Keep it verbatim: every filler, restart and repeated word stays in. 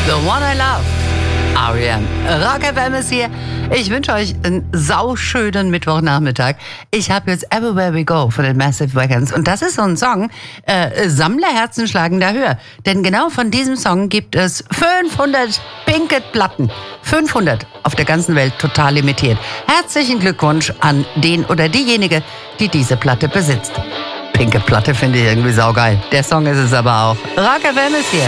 The One I Love. R E M. Rock F M ist hier. Ich wünsche euch einen sauschönen Mittwochnachmittag. Ich habe jetzt Everywhere We Go von den Massive Wagons. Und das ist so ein Song, äh, Sammlerherzen schlagen da höher. Denn genau von diesem Song gibt es fünfhundert pinke Platten. fünfhundert auf der ganzen Welt, total limitiert. Herzlichen Glückwunsch an den oder diejenige, die diese Platte besitzt. Pinke Platte finde ich irgendwie saugeil. Der Song ist es aber auch. Rock F M ist hier.